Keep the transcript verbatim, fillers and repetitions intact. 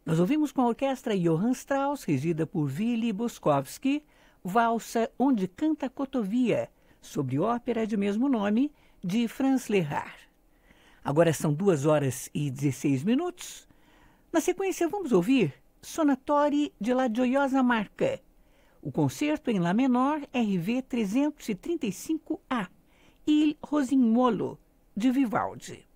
Nós ouvimos com a orquestra Johann Strauss, regida por Willy Boskovsky, valsa Onde Canta a Cotovia, sobre ópera de mesmo nome, de Franz Lehár. Agora são duas horas e dezesseis minutos. Na sequência, vamos ouvir Sonatori de La Gioiosa Marca, o concerto em Lá menor R V trezentos e trinta e cinco A, Il Rosignuolo, de Vivaldi.